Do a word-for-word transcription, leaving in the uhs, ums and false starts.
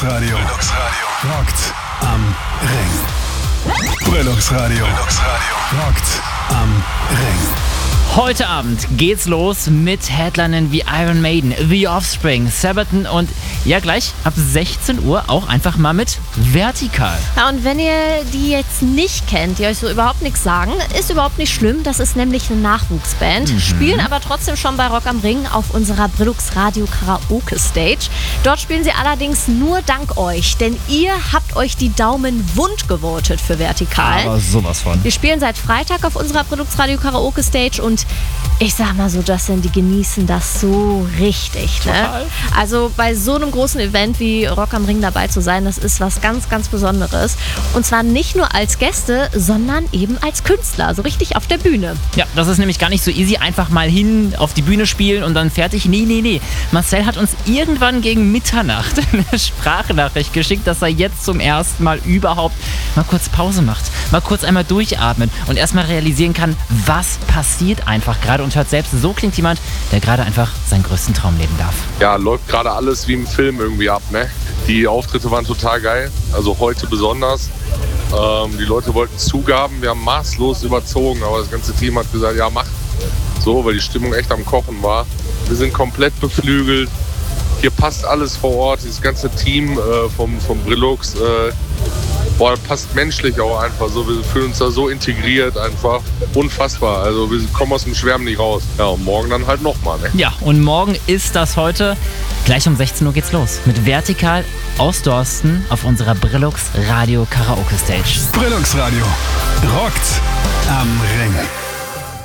Brillux Radio. Brillux Radio. Rockt am Ring. Brillux Radio. Brillux Radio. Rockt am Ring. Heute Abend geht's los mit Headlinern wie Iron Maiden, The Offspring, Sabaton und ja gleich ab sechzehn Uhr auch einfach mal mit Vertikal. Ja, und wenn ihr die jetzt nicht kennt, die euch so überhaupt nichts sagen, ist überhaupt nicht schlimm. Das ist nämlich eine Nachwuchsband, mhm. spielen aber trotzdem schon bei Rock am Ring auf unserer Brillux Radio Karaoke Stage. Dort spielen sie allerdings nur dank euch, denn ihr habt euch die Daumen wund gewotet für Vertikal. Aber sowas von. Wir spielen seit Freitag auf unserer Brillux Radio Karaoke Stage und ich sag mal so, Justin, die genießen das so richtig. Ne? Total. Also bei so einem großen Event wie Rock am Ring dabei zu sein, das ist was ganz, ganz Besonderes. Und zwar nicht nur als Gäste, sondern eben als Künstler, so richtig auf der Bühne. Ja, das ist nämlich gar nicht so easy, einfach mal hin auf die Bühne spielen und dann fertig. Nee, nee, nee. Marcel hat uns irgendwann gegen Mitternacht eine Sprachnachricht geschickt, dass er jetzt zum ersten Mal überhaupt mal kurz Pause macht, mal kurz einmal durchatmet und erstmal realisieren kann, was passiert einfach gerade und hört selbst, so klingt jemand, der gerade einfach seinen größten Traum leben darf. Ja, läuft gerade alles wie im Film irgendwie ab, ne? Die Auftritte waren total geil, also heute besonders. Ähm, die Leute wollten Zugaben, wir haben maßlos überzogen, aber das ganze Team hat gesagt, ja mach so, weil die Stimmung echt am Kochen war. Wir sind komplett beflügelt, hier passt alles vor Ort, dieses ganze Team äh, vom, vom Brillux, äh, boah, passt menschlich auch einfach so, wir fühlen uns da so integriert einfach, unfassbar, also wir kommen aus dem Schwärmen nicht raus. Ja, und morgen dann halt nochmal, ne? Ja, und morgen ist das heute, gleich um sechzehn Uhr geht's los, mit Vertikal aus Dorsten auf unserer Brillux Radio Karaoke Stage. Brillux Radio. Rockt am Ring.